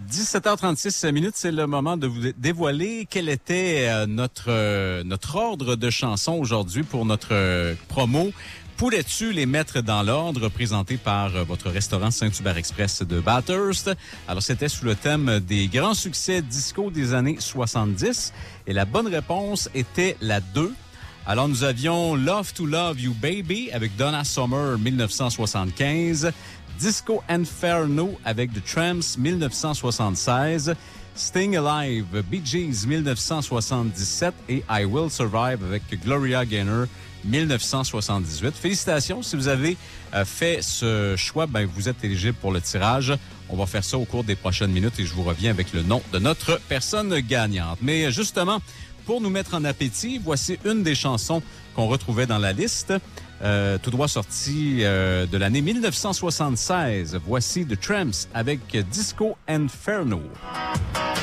17h36 minutes, c'est le moment de vous dévoiler quel était notre ordre de chansons aujourd'hui pour notre promo. Pourrais-tu les mettre dans l'ordre présenté par votre restaurant Saint-Hubert Express de Bathurst? Alors, c'était sous le thème des grands succès disco des années 70 et la bonne réponse était la 2. Alors, nous avions Love to Love You Baby avec Donna Summer 1975, Disco Inferno avec The Tramps 1976, Staying Alive, Bee Gees 1977 et I Will Survive avec Gloria Gaynor 1978. Félicitations, si vous avez fait ce choix, vous êtes éligible pour le tirage. On va faire ça au cours des prochaines minutes et je vous reviens avec le nom de notre personne gagnante. Mais justement, pour nous mettre en appétit, voici une des chansons qu'on retrouvait dans la liste. Tout droit sorti de l'année 1976. Voici The Tramps avec Disco Inferno.